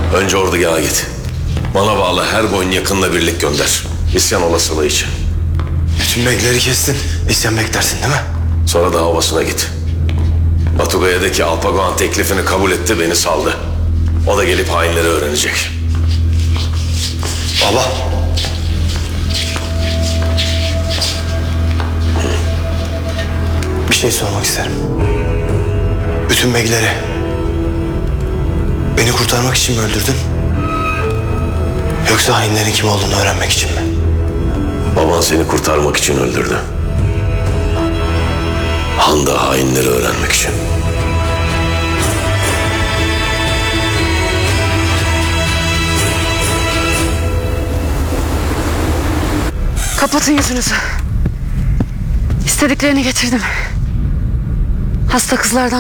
Önce ordugâha git. Bana bağlı her boyun yakınla birlik gönder. İsyan olasılığı için. Bütün bekleri kestin. İsyan beklersin değil mi? Sonra da havasına git. Batugay'a de ki Alpagoan teklifini kabul etti, beni saldı. O da gelip hainleri öğrenecek. Baba. Bir şey sormak isterim. Bütün bekleri beni kurtarmak için mi öldürdün? Yoksa hainlerin kim olduğunu öğrenmek için mi? Baban seni kurtarmak için öldürdü. Han da hainleri öğrenmek için. Kapatın yüzünüzü. İstediklerini getirdim. Hasta kızlardan